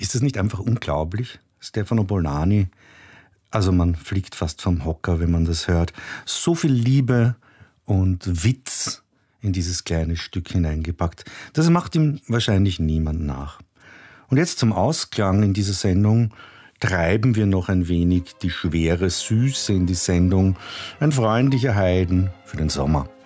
Ist das nicht einfach unglaublich, Stefano Bolnani? Also man fliegt fast vom Hocker, wenn man das hört. So viel Liebe und Witz in dieses kleine Stück hineingepackt. Das macht ihm wahrscheinlich niemand nach. Und jetzt zum Ausklang in dieser Sendung treiben wir noch ein wenig die schwere Süße in die Sendung. Ein freundlicher Haydn für den Sommer.